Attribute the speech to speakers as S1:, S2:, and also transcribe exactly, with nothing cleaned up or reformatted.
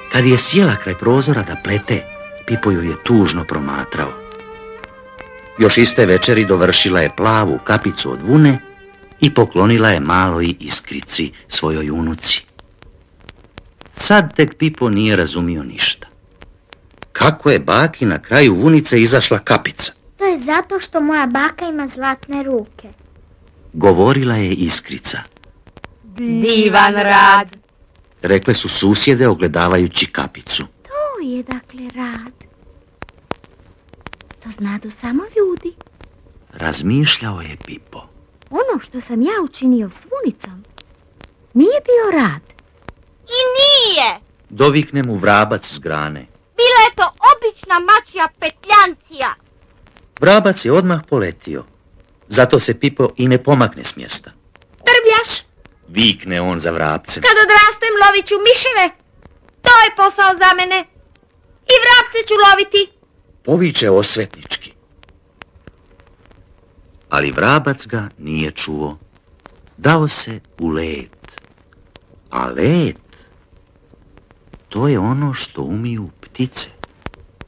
S1: Kad je sjela kraj prozora da plete, Pipo ju je tužno promatrao. Još iste večeri dovršila je plavu kapicu od vune i poklonila je maloj Iskrici, svojoj unuci. Sad tek Pipo nije razumio ništa. Kako je baki na kraju vunice izašla kapica?
S2: To je zato što moja baka ima zlatne ruke,
S1: govorila je Iskrica.
S3: Divan rad,
S1: rekle su susjede ogledavajući kapicu.
S2: To je dakle rad. To znadu samo ljudi.
S1: Razmišljao je Pipo.
S2: Ono što sam ja učinio s vunicom nije bio rad.
S3: I nije.
S1: Dovikne mu vrabac s grane.
S3: Bila je to obična mačja petljancija.
S1: Vrabac je odmah poletio. Zato se Pipo i ne pomakne s mjesta.
S3: Drbljaš,
S1: vikne on za vrapcem.
S3: kad odrastem lovit ću miševe. To je posao za mene. I vrapce ću loviti.
S1: Poviče osvetnički. Ali vrabac ga nije čuo. Dao se u let. A let, to je ono što umiju ptice.